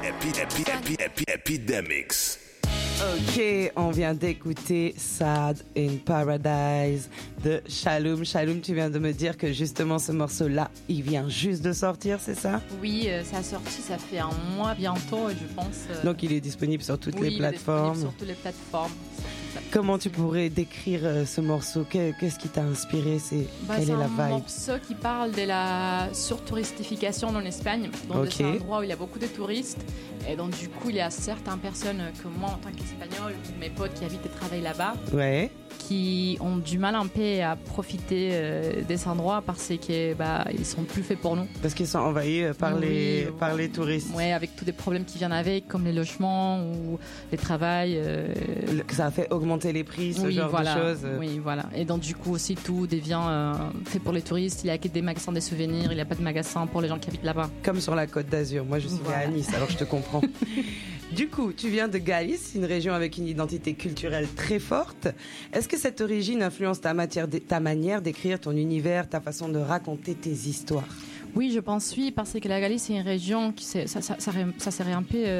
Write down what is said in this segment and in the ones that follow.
Epidemics. Ok, on vient d'écouter Sad in Paradise de Shalom. Shalom, tu viens de me dire que justement ce morceau-là, il vient juste de sortir, c'est ça? Oui, ça a sorti, ça fait un mois bientôt, je pense. Donc il est disponible sur toutes les plateformes. Oui, sur toutes les plateformes. Comment tu pourrais décrire ce morceau? Qu'est-ce qui t'a inspiré? Quelle est la vibe? C'est un morceau qui parle de la surtouristification en Espagne. Donc c'est un endroit où il y a beaucoup de touristes. Et donc du coup, il y a certaines personnes comme moi en tant qu'Espagnol, mes potes qui habitent et travaillent là-bas, qui ont du mal un peu à profiter de ces endroits parce que ils sont plus faits pour nous. Parce qu'ils sont envahis par les touristes. Oui, avec tous les problèmes qui viennent avec, comme les logements ou les travails. Ça a fait augmenter les prix, ce genre de choses. Oui, voilà. Et donc du coup aussi tout devient fait pour les touristes. Il n'y a que des magasins de souvenirs, il n'y a pas de magasins pour les gens qui habitent là-bas. Comme sur la Côte d'Azur. Moi, je suis à Nice, alors je te comprends. Du coup, tu viens de Galice, une région avec une identité culturelle très forte. Est-ce que cette origine influence ta manière d'écrire ton univers, ta façon de raconter tes histoires? Oui, je pense oui, parce que la Galice, c'est une région qui ça serait un peu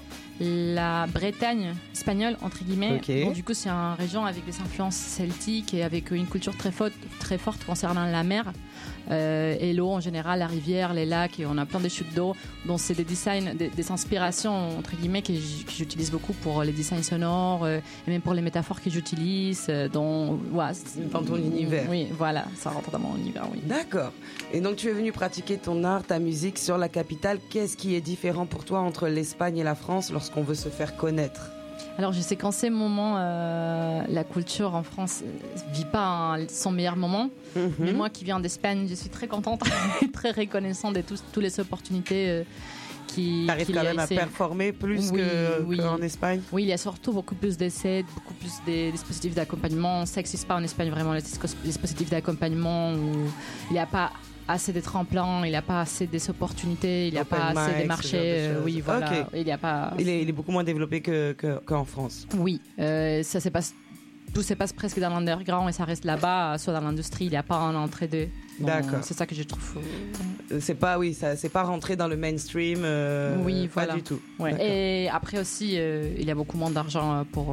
la Bretagne espagnole, entre guillemets. Donc, du coup, c'est une région avec des influences celtiques et avec une culture très forte concernant la mer. Et l'eau en général, la rivière, les lacs, et on a plein de chutes d'eau. Donc c'est des designs, des inspirations entre guillemets que j'utilise beaucoup pour les designs sonores et même pour les métaphores que j'utilise. Dans ton univers. Oui, voilà, ça rentre dans mon univers, oui. D'accord. Et donc tu es venu pratiquer ton art, ta musique sur la capitale. Qu'est-ce qui est différent pour toi entre l'Espagne et la France lorsqu'on veut se faire connaître? Alors je sais qu'en ces moments, la culture en France vit pas son meilleur moment. Mais moi qui viens d'Espagne, je suis très contente et très reconnaissante de toutes les opportunités qui t'arrives quand même à performer plus qu'en Espagne? Oui, il y a surtout beaucoup plus d'essais, beaucoup plus de dispositifs d'accompagnement. Ça n'existe pas en Espagne vraiment, les dispositifs d'accompagnement où il n'y a pas assez de tremplins, il n'y a pas assez d'opportunités, il n'y a pas assez de marchés. Oui, voilà. Il y a pas. Il est beaucoup moins développé qu'en France. Oui, tout se passe presque dans l'underground et ça reste là-bas, soit dans l'industrie, il n'y a pas un entre-deux. D'accord. C'est ça que je trouve. C'est pas rentré dans le mainstream. Oui, pas voilà. du tout. Ouais. Et après aussi, il y a beaucoup moins d'argent pour